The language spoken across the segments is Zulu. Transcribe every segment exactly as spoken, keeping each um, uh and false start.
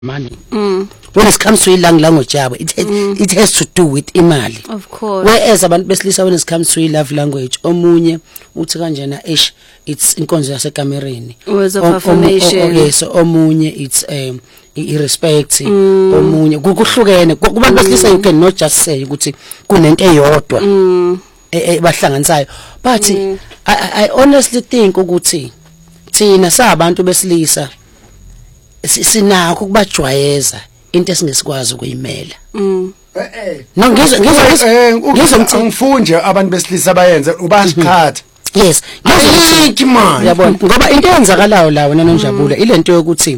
money. Mm. When it comes to ilang language yabo, it mm. it has to do with imali. Of course. Whereas abantu besilisa when it comes to love language, omunye uthi kanjena ish it's inkonzo yasekamereni. Words of affirmation. Okay, so omunye it's um irrespect, mm. omunye kuhlukene kubantu besilisa you can not just say ukuthi kunento eyodwa. Mm. Eh bahlanganisayo. But mm. I I honestly think ukuthi thina sabantu besilisa sinakho ukubajwayeza into esingesikwazi ukuyimela. Mm. Eh eh. No ngizwe ngizwe ngizwe ngifunje abantu besilisa bayenze ubasikhatha. Yes. Ngizwe man. Yabona ngoba into eyenzakalayo lawo nanonjabulo ilento yokuthi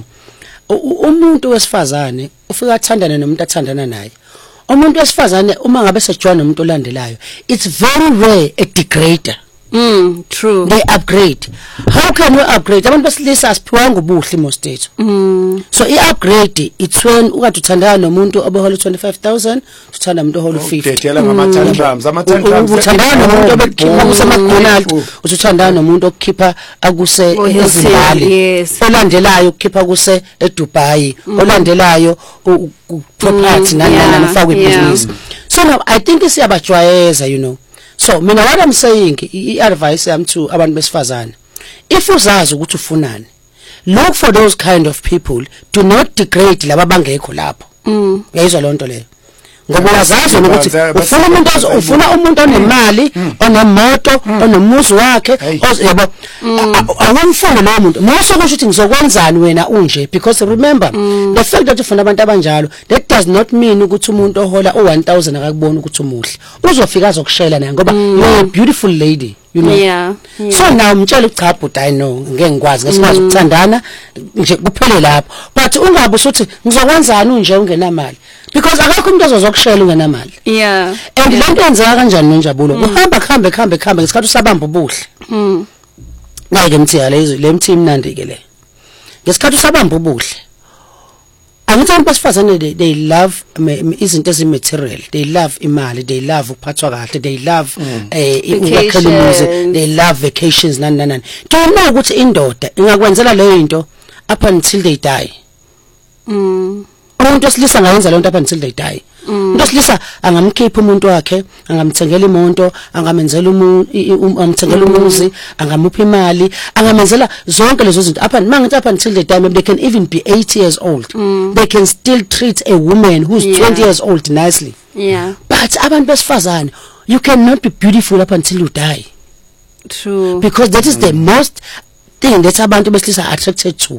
umuntu wesifazane ufika athandane nomuntu athandana naye. Umuntu wesifazane uma ngabe sejwana nomuntu olandelayo, it's very rare a degrader. Mm, true. They upgrade. How can we upgrade? Abantu besilisa asiphiwanga ubuhle most ethu. Mm. So i-upgrade it's when ukade uthandana nomuntu obehola twenty-five thousand, uthanda umuntu ohola fifty. Udedela ngama tantrums, ama tantrums. Uthandana nomuntu obekhipha kuse McDonald's, usuthandana nomuntu okukhipha akuse eZimbabwe. Olandelayo ukukhipha kuse eDubai, olandelayo property nana nafakwe business. So now I think isiyabajwayeza, you know. So mina what I'm saying i-advice yami to abantu besifazane, if uzazi ukuthi ufunani, look for those kind of people, do not degrade laba bangekho lapho. Mm. Uyayizwa lo nto leyo. Ngoba uyazazi ukuthi ufuna umuntu ufuna umuntu onemali, onemoto, onomuzi wakhe, yabo awumfuna lo muntu. Mase kusho ukuthi ngizokwenzani wena unje, because remember the fact that ufuna abantu abanjalo that does not mean ukuthi umuntu ohola u one thousand akakubona ukuthi umuhle. Uzofika azokushela naye ngoba you're a beautiful lady, you know. Yeah, yeah. So now umtshela cha but I know ngeke ngikwazi ngesikwazi ukuthandana nje kuphele lapho, but ungabe usuthi ngizokwenzani unje ungenamali, because akakho umuntu ozozokushela ungenamali. Yeah. And lento yenzeka kanjani nonjabulo, uhamba khambe khambe khambe ngesikhathi usabamba ubuhle. Mm. Ngeke mthiya lezo le mthi imnandi ke le. Ngesikhathi usabamba ubuhle, angithi abantu besifazane they, they love izinto ezimaterial, they love imali, they love ukuphathwa kahle, they love eh ukwakhela umuzi, they love vacations nani nani. Do you know ukuthi indoda ingakwenzela leyo into up until they die? Mm. Umuntu osilisa ngayenza lento up until they die. Umuntu osilisa angamkhipha umuntu wakhe, angamthengela imoto, angamenzela umuntu amthengela umuzi, angamupha imali, angamenzela zonke lezo zinto up mangithi up until they die. Maybe they can even be eighty years old. Mm. They can still treat a woman who's yeah. twenty years old nicely. Yeah. But abantu besifazane, you cannot be beautiful up until you die. True. Because that is mm. the most thing that abantu besilisa are attracted to.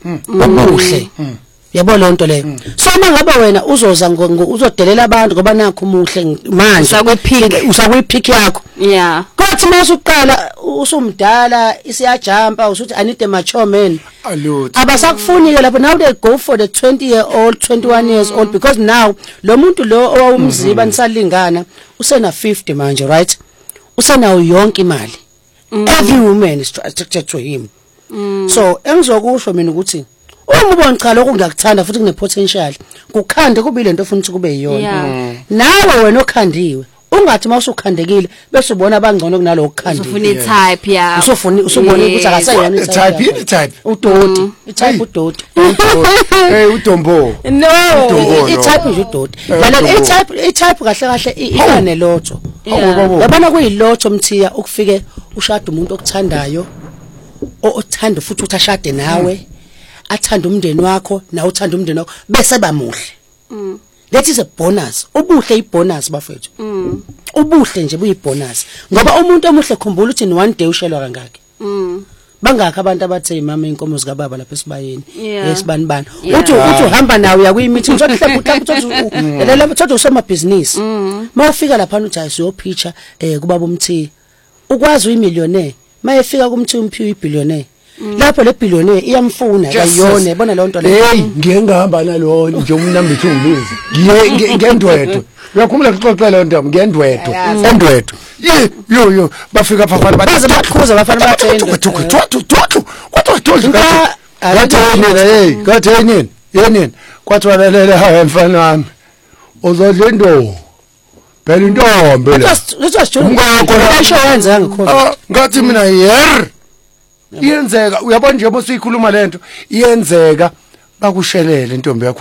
Ubuhle. Mm. Yabo le nto leyo. So mangabe wena uzoza uzodelela abantu ngoba nakho umuhle manje usakwephike usakwephike yakho. Yeah. Kwathi mase uqala usumdala isiyajumpa usuthi I need a mature man. Alot. Abasakufuni ke lapho, now they go for the twenty year old, twenty-one years old, because now lo muntu lo owumziba nisalingana usena fifty manje, right? Usena yonke imali. Every woman is attracted to him. Mm. So engizokusho mina ukuthi uma ubona cha lokho ngiyakuthanda futhi kune potential kukhande kubile into ofuna ukuthi kube yiyona. Nawe wena okhandiwe ungathi mawusukhandekile bese ubona abangcono kunalo okukhandiwe. Ufuna i-type ya. Usufuna usubona ukuthi akasayona i-type, i-type. Udoti, i-type udoti. Hey uDombo. No, i-type nje udoti. Yala i-type i-type kahle kahle ifane lotho. Yabona kuyilotho mthiya ukufike ushada umuntu okuthandayo, othanda futhi uthi ashade nawe. Athanda umndeni wakho na uthanda umndeni wakho bese bamuhle. Mm. That is a bonus. Ubuhle ibonus bafethu. Mm. Ubuhle nje buyibonus. Ngoba umuntu omuhle khumbula ukuthi in one day ushelwa kangaki. Mm. Bangaka abantu abathe imama inkomo zika baba lapha esibayeni. Yesibani bani. Yeah. Uthi uthi uhamba nawe uyakuyi meeting uthi hlepha uthi uthi lela uthi usoma business. Mawufika lapha uthi ayisiyo picture eh kubaba umthi. Ukwazi uyimillionaire. Mayefika kumthi umphiwe ibillionaire. Lapho le billionaire iyamfuna kayona yabona le nto le. Hey ngeke ngihamba nalo nje umnamba ethi ungibize. Ngiye ngendwedwe. Uyakhumbula ngixoxela le nto ngendwedwe. Endwedwe. Yo yo bafika phafana baze baqhuza bafana bathenda. Thuku thuku thuku. Kwathi wathola ngathi. Ngathi hey, ngathi yini? Yini? Kwathi walele ha mfana wami. Uzodla ndo. Phela intombi la. Let's just ngakho ayisho yenza ngikho. Ngathi mina yer. Iyenzeka uyabona nje mase uyikhuluma lento iyenzeka bakushelele intombi yakho